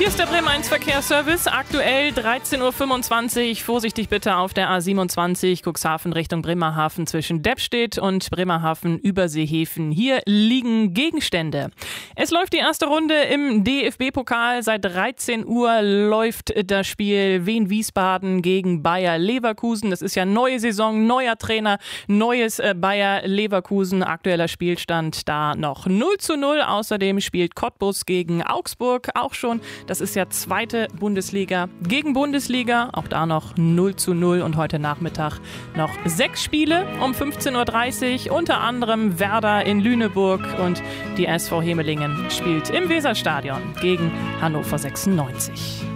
Hier ist der Bremen 1 Verkehrsservice. Aktuell 13.25 Uhr. Vorsichtig bitte auf der A27 Cuxhaven Richtung Bremerhaven zwischen Deppstedt und Bremerhaven-Überseehäfen. Hier liegen Gegenstände. Es läuft die erste Runde im DFB-Pokal. Seit 13 Uhr läuft das Spiel Wien-Wiesbaden gegen Bayer Leverkusen. Das ist ja neue Saison, neuer Trainer, neues Bayer Leverkusen. Aktueller Spielstand da noch 0:0. Außerdem spielt Cottbus gegen Augsburg auch schon. Das ist ja zweite Bundesliga gegen Bundesliga. Auch da noch 0:0 und heute Nachmittag noch 6 Spiele um 15.30 Uhr. Unter anderem Werder in Lüneburg und die SV Hemelingen spielt im Weserstadion gegen Hannover 96.